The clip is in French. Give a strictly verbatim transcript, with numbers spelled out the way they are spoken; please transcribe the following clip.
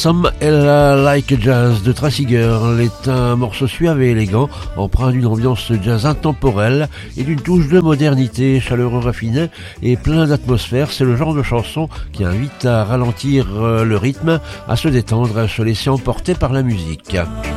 Some Like Jazz de Tracy Girl est un morceau suave et élégant, empreint d'une ambiance jazz intemporelle et d'une touche de modernité, chaleureux, raffiné et plein d'atmosphère. C'est le genre de chanson qui invite à ralentir le rythme, à se détendre, à se laisser emporter par la musique.